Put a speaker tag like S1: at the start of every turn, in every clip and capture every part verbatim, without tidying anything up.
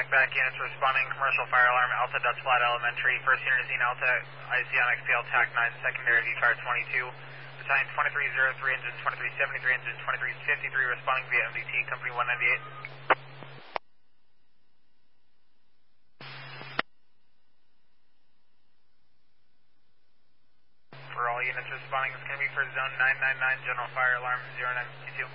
S1: Check back units responding. Commercial fire alarm, Alta Dutch Flat Elementary. First unit is in Alta, I C on X P L T A C nine, secondary V car twenty-two. Battalion twenty-three oh three, engine twenty-three seventy-three, engine twenty-three fifty-three, responding via M D T, company one ninety-eight. For all units responding, it's going to be for zone nine nine nine, general fire alarm, zero nine fifty-two.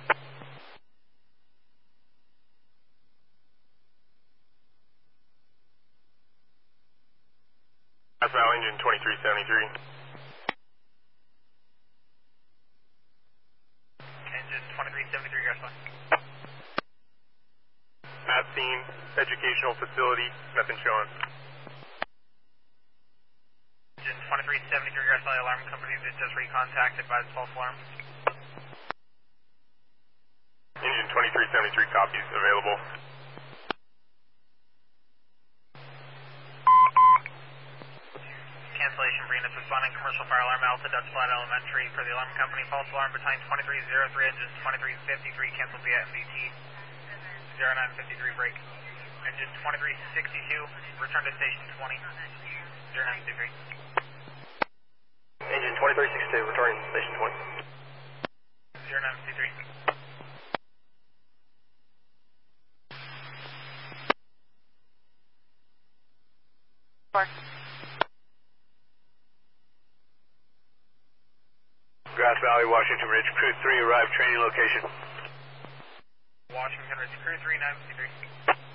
S2: That's Val, engine twenty-three seventy-three.
S1: Engine twenty-three seventy-three, gas line.
S2: At scene, educational facility, nothing showing.
S1: Engine twenty-three seventy-three, gas line, alarm company that just recontacted by the false alarm.
S2: Engine twenty-three seventy-three copies available.
S1: Cancellation for units responding. Commercial fire alarm, Alta Dutch Flat Elementary. For the alarm company, false alarm, battalion twenty-three oh three, engine twenty-three fifty-three, cancel via M D T, zero nine fifty-three, break. Engine twenty-three sixty-two, return to station twenty, zero nine fifty-three.
S2: Engine twenty-three sixty-two, returning to station twenty.
S1: zero nine fifty-three.
S3: Four.
S2: Grass Valley, Washington Ridge, Crew three, arrived training location.
S1: Washington Ridge, Crew three, nine fifty-three.